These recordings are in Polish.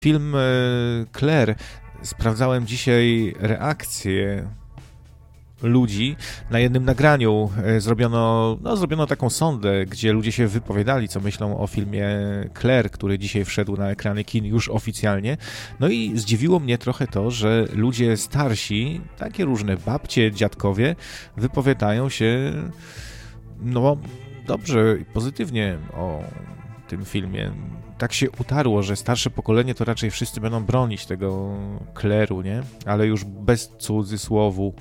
Film Claire. Sprawdzałem dzisiaj reakcje ludzi. Na jednym nagraniu zrobiono taką sondę, gdzie ludzie się wypowiadali, co myślą o filmie Claire, który dzisiaj wszedł na ekrany kin już oficjalnie. No i zdziwiło mnie trochę to, że ludzie starsi, takie różne babcie, dziadkowie, wypowiadają się dobrze i pozytywnie o tym filmie. Tak się utarło, że starsze pokolenie to raczej wszyscy będą bronić tego Claire'u, nie? Ale już bez cudzysłowu.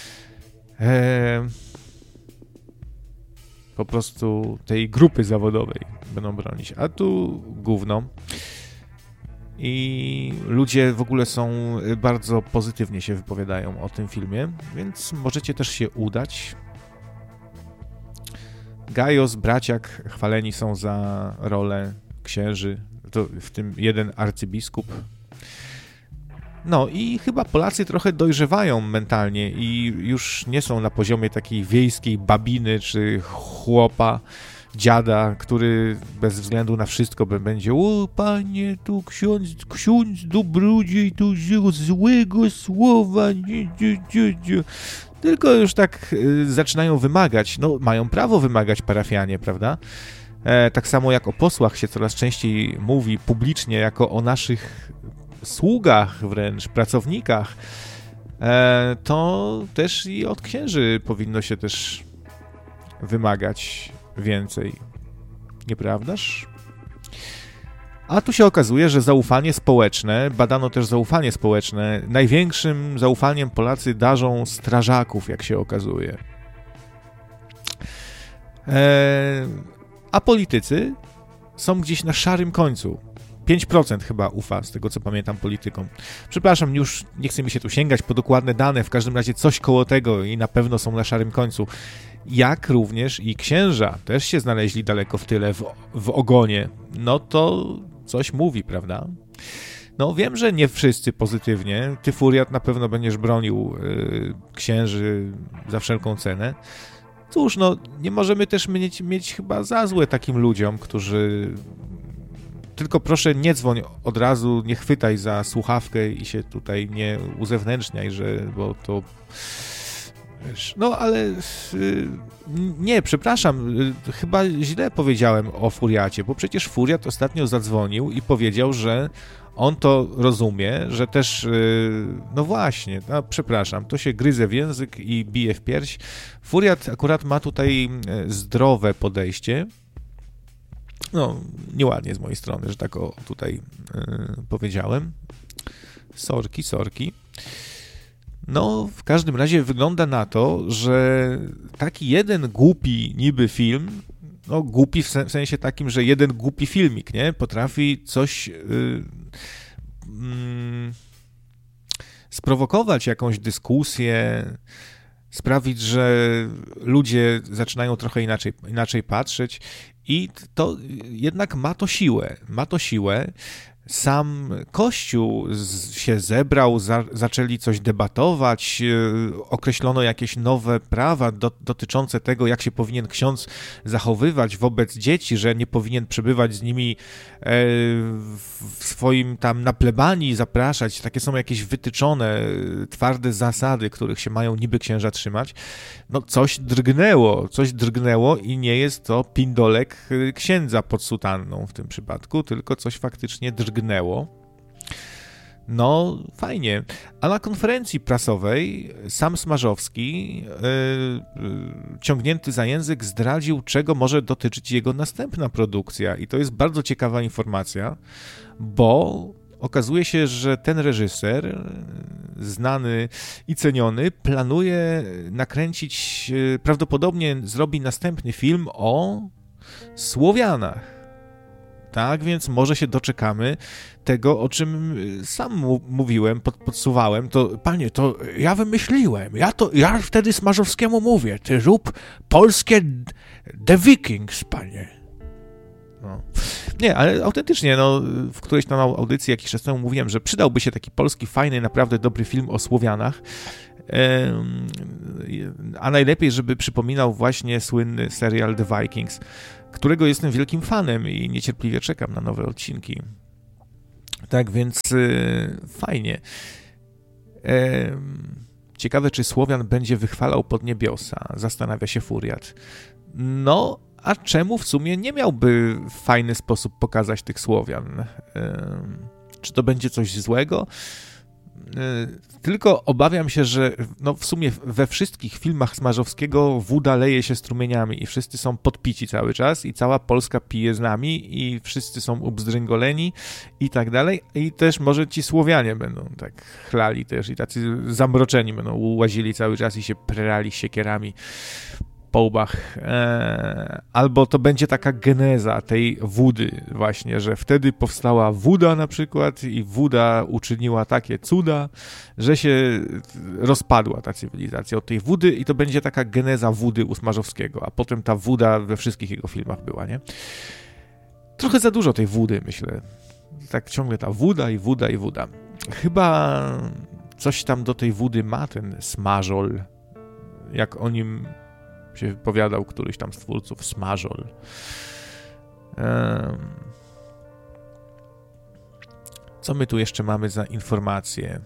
Po prostu tej grupy zawodowej będą bronić. A tu gówno. I ludzie w ogóle bardzo pozytywnie się wypowiadają o tym filmie, więc możecie też się udać. Gajos, braciak chwaleni są za rolę księży, w tym jeden arcybiskup. No i chyba Polacy trochę dojrzewają mentalnie i już nie są na poziomie takiej wiejskiej babiny czy chłopa, dziada, który bez względu na wszystko będzie: o panie, tu ksiądz dobrodziej, tu złego słowa, tylko już tak zaczynają wymagać, mają prawo wymagać parafianie, prawda? Tak samo jak o posłach się coraz częściej mówi publicznie, jako o naszych sługach wręcz, pracownikach, to też i od księży powinno się też wymagać więcej. Nieprawdaż? A tu się okazuje, że zaufanie społeczne, badano też zaufanie społeczne, największym zaufaniem Polacy darzą strażaków, jak się okazuje. A politycy są gdzieś na szarym końcu. 5% chyba ufa, z tego co pamiętam, politykom. Przepraszam, już nie chce mi się tu sięgać po dokładne dane, w każdym razie coś koło tego i na pewno są na szarym końcu. Jak również i księża też się znaleźli daleko w tyle, w ogonie. No to coś mówi, prawda? No wiem, że nie wszyscy pozytywnie. Ty, Furiat, na pewno będziesz bronił księży za wszelką cenę. Cóż, nie możemy też mieć chyba za złe takim ludziom, którzy... Tylko proszę nie dzwoń od razu, nie chwytaj za słuchawkę i się tutaj nie uzewnętrzniaj, bo to... ale nie, przepraszam, chyba źle powiedziałem o Furiacie, bo przecież Furiat ostatnio zadzwonił i powiedział, że on to rozumie, że też, właśnie, przepraszam, to się gryzę w język i bije w pierś. Furiat akurat ma tutaj zdrowe podejście. Nieładnie z mojej strony, że tak tutaj powiedziałem. Sorki. W każdym razie wygląda na to, że taki jeden głupi niby film, głupi w sensie takim, że jeden głupi filmik, nie? Potrafi coś sprowokować, jakąś dyskusję, sprawić, że ludzie zaczynają trochę inaczej patrzeć i to jednak ma to siłę. Sam Kościół się zebrał, zaczęli coś debatować, określono jakieś nowe prawa dotyczące tego, jak się powinien ksiądz zachowywać wobec dzieci, że nie powinien przebywać z nimi w swoim tam na plebanii, zapraszać. Takie są jakieś wytyczone, twarde zasady, których się mają niby księża trzymać. Coś drgnęło i nie jest to pindolek księdza pod sutanną w tym przypadku, tylko coś faktycznie drgnęło. Fajnie. A na konferencji prasowej sam Smarzowski, ciągnięty za język, zdradził, czego może dotyczyć jego następna produkcja. I to jest bardzo ciekawa informacja, bo okazuje się, że ten reżyser, znany i ceniony, planuje nakręcić, prawdopodobnie zrobi następny film o Słowianach. Tak, więc może się doczekamy tego, o czym sam mówiłem, podsuwałem. To, panie, to ja wymyśliłem. Ja wtedy Smarzowskiemu mówię: ty rób polskie The Vikings, panie. Nie, ale autentycznie, w którejś tam audycji jakiś czas temu mówiłem, że przydałby się taki polski, fajny, naprawdę dobry film o Słowianach. A najlepiej, żeby przypominał właśnie słynny serial The Vikings, którego jestem wielkim fanem i niecierpliwie czekam na nowe odcinki. Tak więc fajnie. Ciekawe, czy Słowian będzie wychwalał podniebiosa, zastanawia się Furiat. No, a czemu w sumie nie miałby w fajny sposób pokazać tych Słowian? Czy to będzie coś złego? Tylko obawiam się, że no w sumie we wszystkich filmach Smarzowskiego woda leje się strumieniami i wszyscy są podpici cały czas i cała Polska pije z nami i wszyscy są ubzdręgoleni i tak dalej. I też może ci Słowianie będą tak chlali też i tacy zamroczeni będą łazili cały czas i się prali siekierami po łbach. Albo to będzie taka geneza tej wody właśnie, że wtedy powstała woda na przykład i woda uczyniła takie cuda, że się rozpadła ta cywilizacja od tej wody i to będzie taka geneza wody u Smarzowskiego, a potem ta woda we wszystkich jego filmach była, nie? Trochę za dużo tej wody, myślę. Tak ciągle ta woda i woda i woda. Chyba coś tam do tej wody ma ten Smarzol, jak o nim się wypowiadał któryś tam z twórców, Smarzol. Co my tu jeszcze mamy za informacje?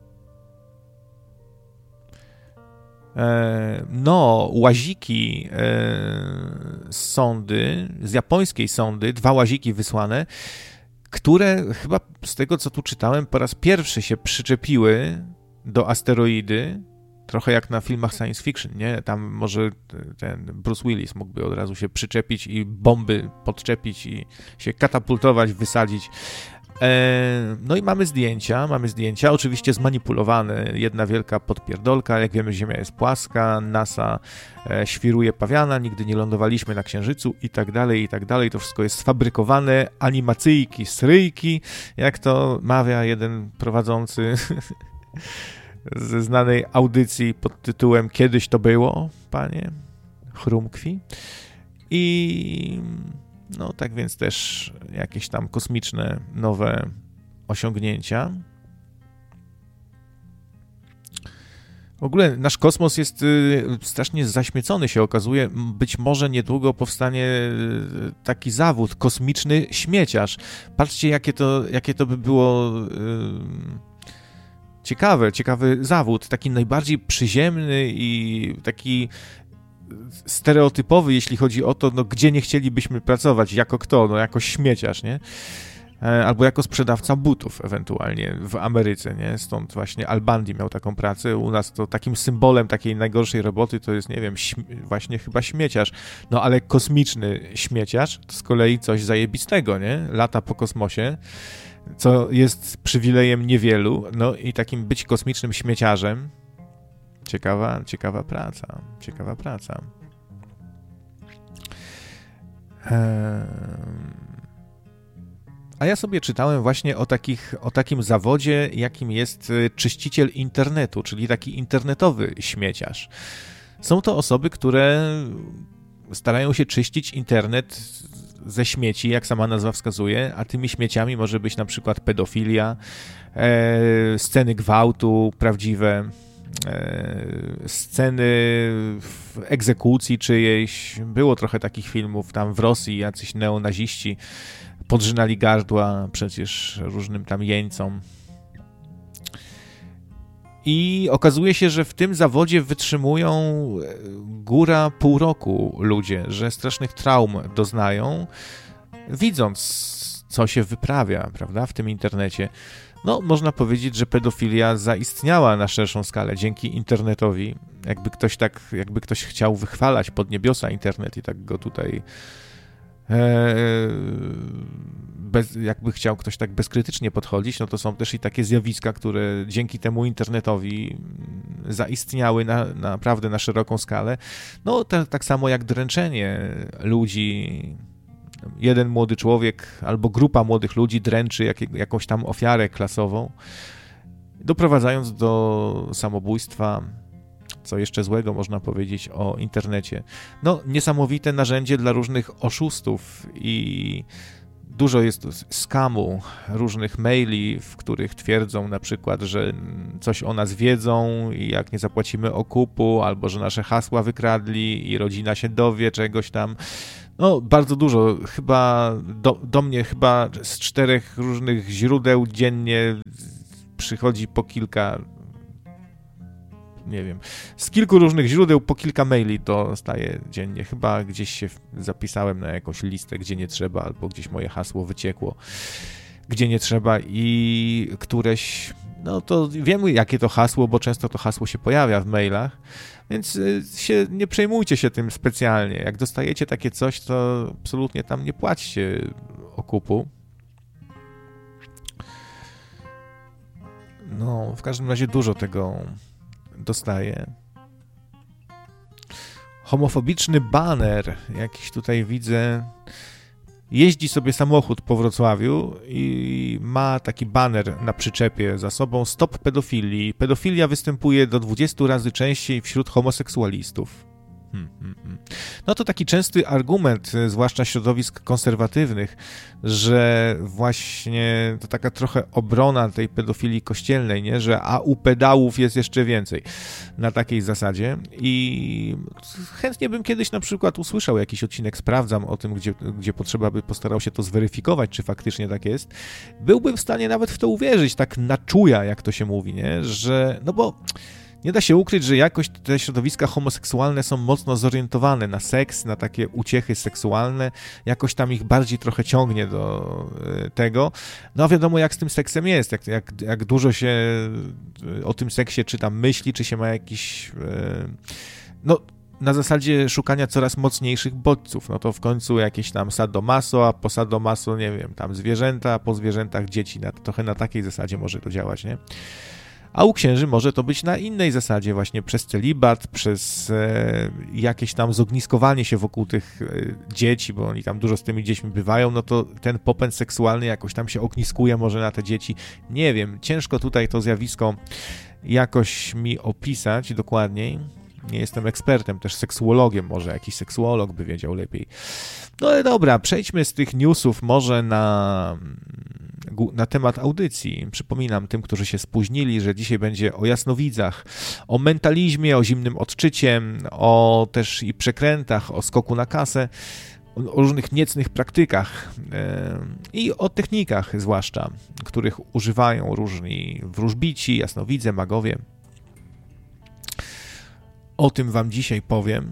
No, łaziki z sondy, z japońskiej sondy, 2 łaziki wysłane, które chyba z tego, co tu czytałem, po raz pierwszy się przyczepiły do asteroidy, trochę jak na filmach science fiction, nie? Tam może ten Bruce Willis mógłby od razu się przyczepić i bomby podczepić i się katapultować, wysadzić. No i mamy zdjęcia, oczywiście zmanipulowane, jedna wielka podpierdolka, jak wiemy Ziemia jest płaska, NASA świruje pawiana, nigdy nie lądowaliśmy na Księżycu i tak dalej, to wszystko jest sfabrykowane, animacyjki, sryjki, jak to mawia jeden prowadzący ze znanej audycji pod tytułem Kiedyś to było, panie Chrumkwi. I no tak więc też jakieś tam kosmiczne nowe osiągnięcia. W ogóle nasz kosmos jest strasznie zaśmiecony, się okazuje. Być może niedługo powstanie taki zawód, kosmiczny śmieciarz. Patrzcie, jakie to by było ciekawy zawód, taki najbardziej przyziemny i taki stereotypowy, jeśli chodzi o to, no, gdzie nie chcielibyśmy pracować, jako kto, no jako śmieciarz, nie? Albo jako sprzedawca butów ewentualnie w Ameryce, nie? Stąd właśnie Al Bundy miał taką pracę. U nas to takim symbolem takiej najgorszej roboty to jest, nie wiem, właśnie chyba śmieciarz. No ale kosmiczny śmieciarz to z kolei coś zajebistego, nie? Lata po kosmosie, co jest przywilejem niewielu. No i takim być kosmicznym śmieciarzem. Ciekawa praca. A ja sobie czytałem właśnie o takim zawodzie, jakim jest czyściciel internetu, czyli taki internetowy śmieciarz. Są to osoby, które starają się czyścić internet ze śmieci, jak sama nazwa wskazuje, a tymi śmieciami może być na przykład pedofilia, sceny gwałtu prawdziwe, sceny egzekucji czyjejś. Było trochę takich filmów tam w Rosji, jacyś neonaziści podrzynali gardła przecież różnym tam jeńcom. I okazuje się, że w tym zawodzie wytrzymują góra pół roku ludzie, że strasznych traum doznają, widząc, co się wyprawia, prawda, w tym internecie. No, można powiedzieć, że pedofilia zaistniała na szerszą skalę dzięki internetowi. Jakby ktoś chciał wychwalać pod niebiosa internet i tak go tutaj jakby chciał ktoś tak bezkrytycznie podchodzić, no to są też i takie zjawiska, które dzięki temu internetowi zaistniały naprawdę na szeroką skalę. No tak samo jak dręczenie ludzi. Jeden młody człowiek albo grupa młodych ludzi dręczy jakąś tam ofiarę klasową, doprowadzając do samobójstwa. Co jeszcze złego można powiedzieć o internecie? No, niesamowite narzędzie dla różnych oszustów i dużo jest skamu, różnych maili, w których twierdzą na przykład, że coś o nas wiedzą i jak nie zapłacimy okupu, albo że nasze hasła wykradli i rodzina się dowie czegoś tam. No, bardzo dużo. Chyba do mnie chyba z 4 różnych źródeł dziennie przychodzi po kilka, nie wiem, z kilku różnych źródeł po kilka maili dostaję dziennie. Chyba gdzieś się zapisałem na jakąś listę, gdzie nie trzeba, albo gdzieś moje hasło wyciekło, gdzie nie trzeba i któreś, no to wiem jakie to hasło, bo często to hasło się pojawia w mailach, więc nie przejmujcie się tym specjalnie. Jak dostajecie takie coś, to absolutnie tam nie płaćcie okupu. No, w każdym razie dużo tego dostaję. Homofobiczny baner, jakiś tutaj widzę. Jeździ sobie samochód po Wrocławiu i ma taki baner na przyczepie za sobą: stop pedofilii. Pedofilia występuje do 20 razy częściej wśród homoseksualistów. No to taki częsty argument, zwłaszcza środowisk konserwatywnych, że właśnie to taka trochę obrona tej pedofilii kościelnej, nie? Że u pedałów jest jeszcze więcej na takiej zasadzie i chętnie bym kiedyś na przykład usłyszał jakiś odcinek, sprawdzam o tym, gdzie potrzeba by postarał się to zweryfikować, czy faktycznie tak jest. Byłbym w stanie nawet w to uwierzyć, tak na czuja, jak to się mówi, nie? Że, no bo nie da się ukryć, że jakoś te środowiska homoseksualne są mocno zorientowane na seks, na takie uciechy seksualne, jakoś tam ich bardziej trochę ciągnie do tego. No wiadomo, jak z tym seksem jest, jak dużo się o tym seksie czy tam myśli, czy się ma jakiś, no na zasadzie szukania coraz mocniejszych bodźców, no to w końcu jakieś tam sadomaso, a po sadomaso, nie wiem, tam zwierzęta, a po zwierzętach dzieci, trochę na takiej zasadzie może to działać, nie? A u księży może to być na innej zasadzie, właśnie przez celibat, przez jakieś tam zogniskowanie się wokół tych dzieci, bo oni tam dużo z tymi dziećmi bywają, no to ten popęd seksualny jakoś tam się ogniskuje może na te dzieci. Nie wiem, ciężko tutaj to zjawisko jakoś mi opisać dokładniej. Nie jestem ekspertem, też seksuologiem, może jakiś seksuolog by wiedział lepiej. No ale dobra, przejdźmy z tych newsów może na temat audycji. Przypominam tym, którzy się spóźnili, że dzisiaj będzie o jasnowidzach, o mentalizmie, o zimnym odczycie, o też i przekrętach, o skoku na kasę, o różnych niecnych praktykach i o technikach zwłaszcza, których używają różni wróżbici, jasnowidze, magowie. O tym wam dzisiaj powiem.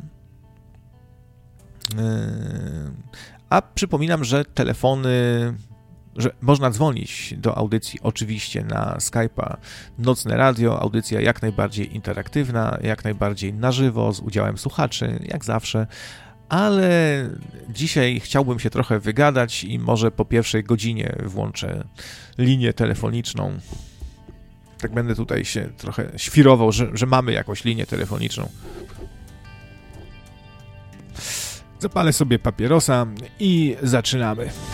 A przypominam, że że można dzwonić do audycji oczywiście na Skype'a Nocne Radio, audycja jak najbardziej interaktywna, jak najbardziej na żywo, z udziałem słuchaczy, jak zawsze, ale dzisiaj chciałbym się trochę wygadać i może po pierwszej godzinie włączę linię telefoniczną. Tak będę tutaj się trochę świrował, że mamy jakąś linię telefoniczną. Zapalę sobie papierosa i zaczynamy.